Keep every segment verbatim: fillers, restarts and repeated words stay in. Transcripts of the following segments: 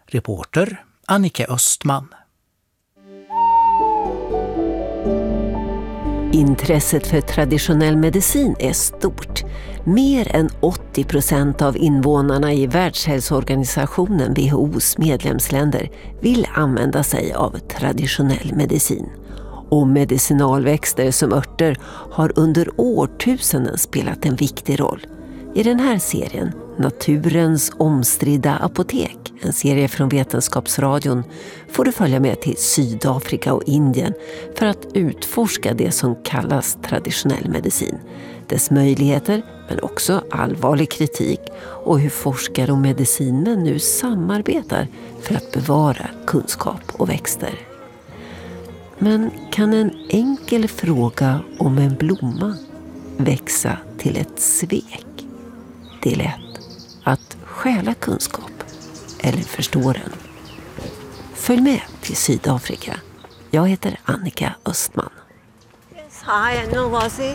Reporter Annika Östman. Intresset för traditionell medicin är stort. Mer än åttio procent av invånarna i Världshälsoorganisationen W H O:s medlemsländer vill använda sig av traditionell medicin. Och medicinalväxter som örter har under årtusenden spelat en viktig roll. I den här serien, Naturens omstridda apotek, en serie från Vetenskapsradion, får du följa med till Sydafrika och Indien för att utforska det som kallas traditionell medicin. Dess möjligheter, men också allvarlig kritik, och hur forskare och medicinmän nu samarbetar för att bevara kunskap och växter. Men kan en enkel fråga om en blomma växa till ett svek? Det är lätt att stjäla kunskap eller förstå den. Följ med till Sydafrika. Jag heter Annika Östman. Yes, hi, Nolwazi.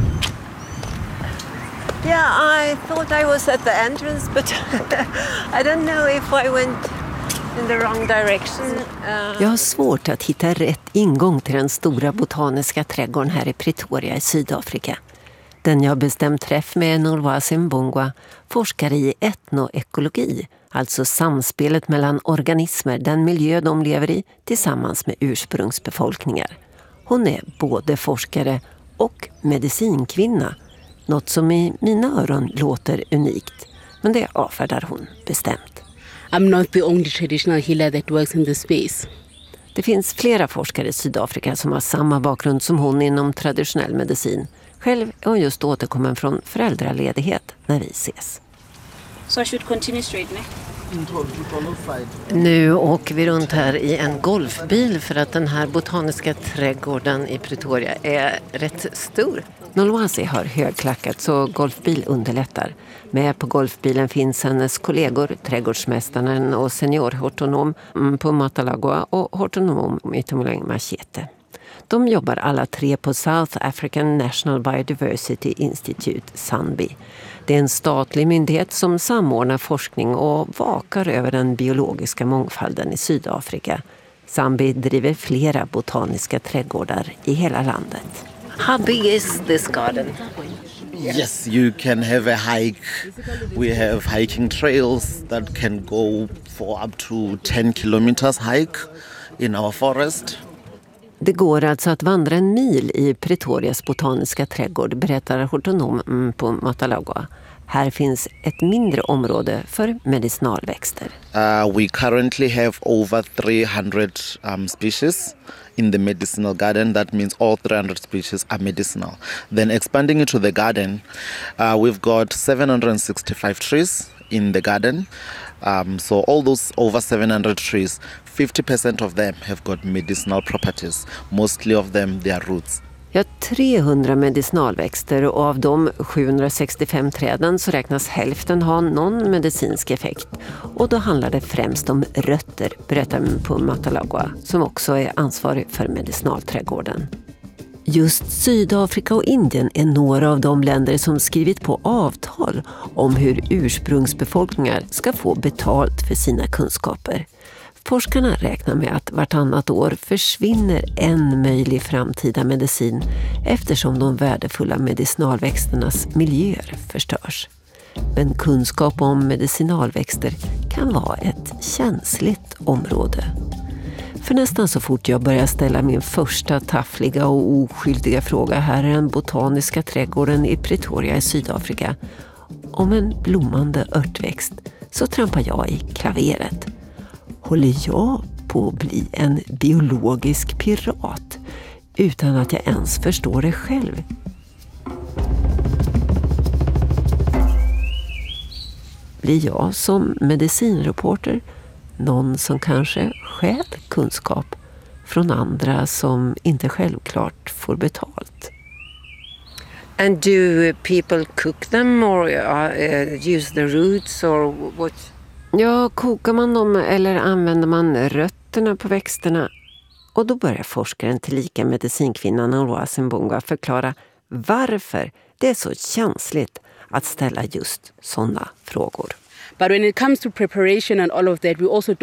Yeah, I thought I was at the entrance, but I don't know if I went in the wrong direction. Uh... Jag har svårt att hitta rätt ingång till den stora botaniska trädgården här i Pretoria i Sydafrika. Den jag bestämt träff med Nolwazi Mbungwa, forskare i etnoekologi, alltså samspelet mellan organismer, den miljö de lever i, tillsammans med ursprungsbefolkningar. Hon är både forskare och medicinkvinna, något som i mina öron låter unikt, men det avfärdar hon bestämt. I'm not the only traditional healer that works in this space. Det finns flera forskare i Sydafrika som har samma bakgrund som hon inom traditionell medicin. Själv är hon just återkommen från föräldraledighet när vi ses. So I should continue straight now. Nu åker vi runt här i en golfbil för att den här botaniska trädgården i Pretoria är rätt stor. Nolwazi har högklackat så golfbil underlättar. Med på golfbilen finns hennes kollegor, trädgårdsmästaren och seniorhortonom på Matalagua och hortonom i Tumuleng Machete. De jobbar alla tre på South African National Biodiversity Institute, SANBI. Det är en statlig myndighet som samordnar forskning och vakar över den biologiska mångfalden i Sydafrika. SANBI driver flera botaniska trädgårdar i hela landet. How big is this garden? Yes, you can have a hike. We have hiking trails that can go for up to ten kilometers hike in our forest. Det går alltså att vandra en mil i Pretorias botaniska trädgård, berättar hortonom på Matalagua. Här finns ett mindre område för medicinalväxter. Uh, we currently have over three hundred um, species in the medicinal garden. That means all three hundred species are medicinal. Then expanding into the garden, uh, we've got seven hundred sixty-five trees in the garden. Um, so all those over seven hundred trees, fifty percent of them have got medicinal properties. Mostly of them, they are roots. Ja, trehundra medicinalväxter och av de sjuhundrasextiofem träden så räknas hälften ha någon medicinsk effekt. Och då handlar det främst om rötter, berättar på Matalagua, som också är ansvarig för medicinalträdgården. Just Sydafrika och Indien är några av de länder som skrivit på avtal om hur ursprungsbefolkningar ska få betalt för sina kunskaper. Forskarna räknar med att vartannat år försvinner en möjlig framtida medicin eftersom de värdefulla medicinalväxternas miljöer förstörs. Men kunskap om medicinalväxter kan vara ett känsligt område. För nästan så fort jag börjar ställa min första taffliga och oskyldiga fråga här i den botaniska trädgården i Pretoria i Sydafrika om en blommande örtväxt så trampar jag i klaveret. Håller jag på att bli en biologisk pirat utan att jag ens förstår det själv? Blir jag som medicinreporter någon som kanske stjäl kunskap från andra som inte självklart får betalt? And do people cook them or uh, use the roots or what? Ja, kokar man dem eller använder man rötterna på växterna? Och då börjar forskaren tillika medicinkvinnan Nolwazi Mbungwa förklara varför det är så känsligt att ställa just sådana frågor. But when it comes to preparation and all of that, we also